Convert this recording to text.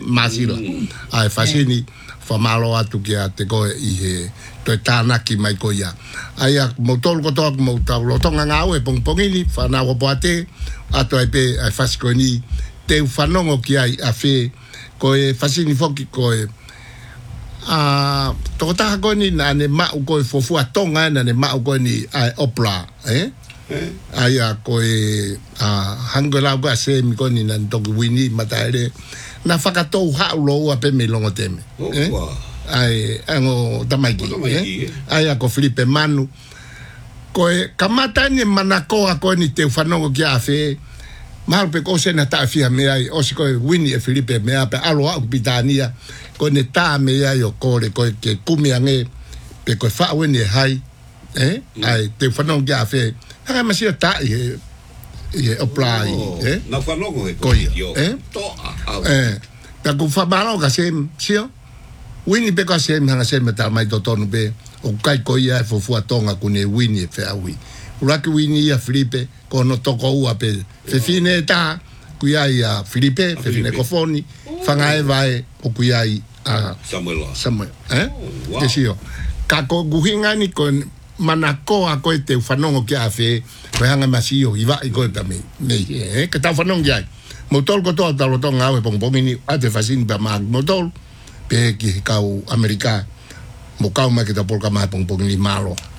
masila ai fasini fa malo atu kia te ko I he to tana ki mai ko ia ai a motor ko to mo ta lo tonga ngau e pongpongini fa na ko pate ato ai pe ai fasiko ni te ufanongo ki ai a fe ko e fasini foki ko e tokota ko ni na ne ma ko e fofu atonga na ne ma ko ni ai opera ai a ko e hangola ko se mi ko ni na to wini mataere na fakato ha lo a pe me longo teme ai ango tamaki ai a ko Filipe Manu ko e kamata ni manako a ko ni te ufanongo ki a fe mal pe ko se na ta fia me ai o se ko wini e Filipe me a pe alo a pitania ko ne ta me ai o ko le ko ke kumiange pe ko fa wini hai ai te ufanongo ki a fe ha ma si ta apply na whanongo he ko to ta ku fa malo ka sem sio wini pe ka sem hanga sem ta mai to tonu pe o kai ko ia fo fu atonga ku ne wini fe awi uraki wini ia Filipe ko no toko ua pe fe fine ta ku ia Filipe fe fine ko foni fanga e vai o ku ia Samuel ke sio ka ko guhinga ni ko manako a ko te whanongo ki a fe ko hanga masio iwa I ko ta me ke ta whanongo ai motor ko to ta lo to ngawe pongpongini a te fasin ba mag motor pe ki kau Amerika mo kau ma ke ta polka ma pongpongini malo